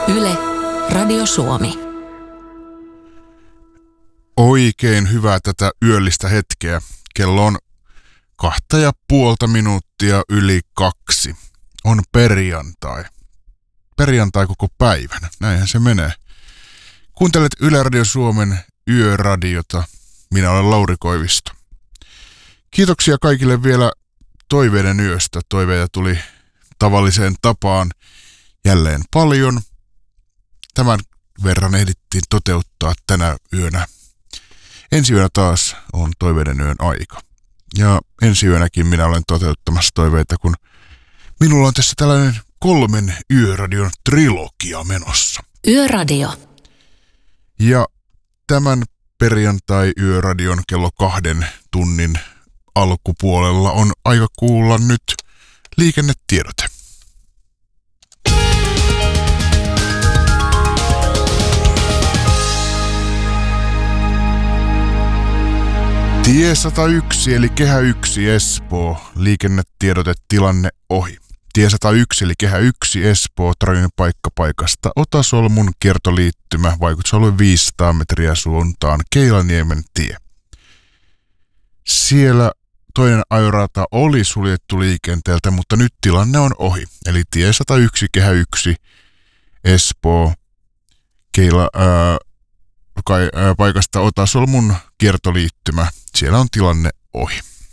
Yle, Radio Suomi. Oikein hyvää tätä yöllistä hetkeä. Kello on 2,5 yli 2. On perjantai. Perjantai koko päivänä. Näinhän se menee. Kuuntelet Yle Radio Suomen yöradiota. Minä olen Lauri Koivisto. Kiitoksia kaikille vielä toiveiden yöstä. Toiveita tuli tavalliseen tapaan jälleen paljon. Tämän verran ehdittiin toteuttaa tänä yönä. Ensi yönä taas on toiveiden yön aika. Ja ensi yönäkin minä olen toteuttamassa toiveita, kun minulla on tässä tällainen 3 yöradion trilogia menossa. Yöradio. Ja tämän perjantai-yöradion kello 2 tunnin alkupuolella on aika kuulla nyt liikennetiedote. Tie 101 eli Kehä 1 Espoo, liikennetiedote tilanne ohi. Tie 101 eli Kehä 1 Espoo, trainen paikka paikasta Otasolmun kiertoliittymä, vaikutusalue 500 metriä suuntaan Keilaniemen tie. Siellä toinen ajorata oli suljettu liikenteeltä, mutta nyt tilanne on ohi. Eli tie 101 Kehä 1 Espoo, paikasta Otasolmun kiertoliittymä. Siellä on tilanne ohi.